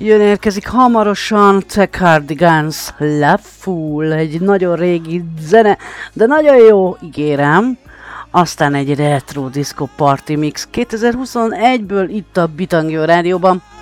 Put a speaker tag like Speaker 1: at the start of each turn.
Speaker 1: Érkezik hamarosan The Cardigans Love Fool, egy nagyon régi zene, de nagyon jó, ígérem. Aztán egy retro disco party mix 2021-ből itt a Bitangio rádióban.